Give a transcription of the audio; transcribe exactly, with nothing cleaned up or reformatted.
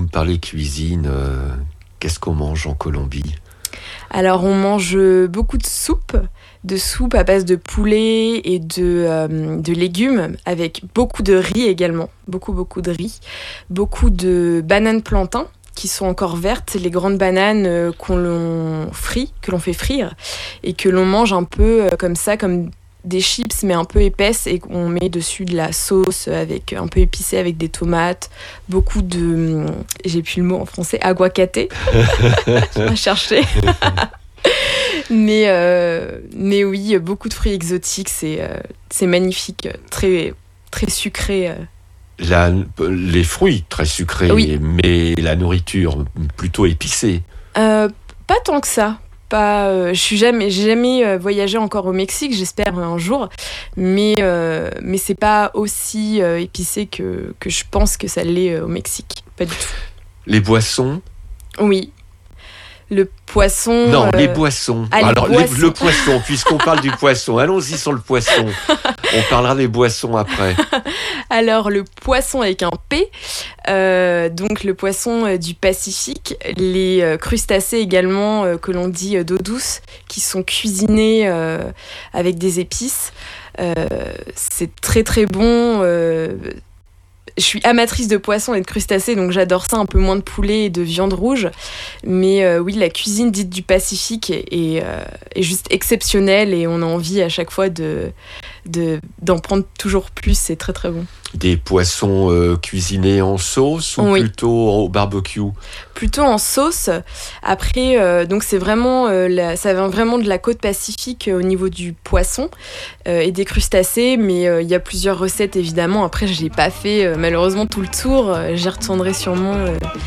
parler cuisine. Euh, qu'est-ce qu'on mange en Colombie ? Alors, on mange beaucoup de soupe, de soupe à base de poulet et de, euh, de légumes, avec beaucoup de riz également, beaucoup, beaucoup de riz, beaucoup de bananes plantains, qui sont encore vertes, les grandes bananes euh, qu'on l'on frit, que l'on fait frire, et que l'on mange un peu euh, comme ça, comme des chips, mais un peu épaisses, et qu'on met dessus de la sauce avec, un peu épicée avec des tomates, beaucoup de... J'ai plus le mot en français, aguacate. Je vais chercher. mais, euh, mais oui, beaucoup de fruits exotiques, c'est, euh, c'est magnifique, très, très sucré. Euh. La, les fruits, très sucrés, oui. Mais la nourriture, plutôt épicée. Euh, pas tant que ça. Pas, euh, je suis jamais, j'ai jamais euh, voyagé encore au Mexique, j'espère un jour, mais, euh, mais c'est pas aussi euh, épicé que, que je pense que ça l'est euh, au Mexique, pas du tout. Les boissons ? Oui. Le poisson... Non, euh... les boissons. Ah, Alors, les boissons. Les, le poisson, puisqu'on parle du poisson, allons-y sur le poisson. On parlera des boissons après. Alors, le poisson avec un P, euh, donc le poisson euh, du Pacifique, les euh, crustacés également, euh, que l'on dit euh, d'eau douce, qui sont cuisinés euh, avec des épices. Euh, c'est très très bon. Euh, Je suis amatrice de poissons et de crustacés, donc j'adore ça, un peu moins de poulet et de viande rouge. Mais euh, oui, la cuisine dite du Pacifique est, est, euh, est juste exceptionnelle et on a envie à chaque fois de, de, d'en prendre toujours plus, c'est très très bon. Des poissons euh, cuisinés en sauce ou oui. plutôt au barbecue ? Plutôt en sauce. Après, euh, donc c'est vraiment, euh, la, ça vient vraiment de la côte pacifique euh, au niveau du poisson euh, et des crustacés, mais il euh, y a plusieurs recettes évidemment. Après, je l'ai pas fait euh, malheureusement tout le tour. Euh, j'y retournerai sûrement euh,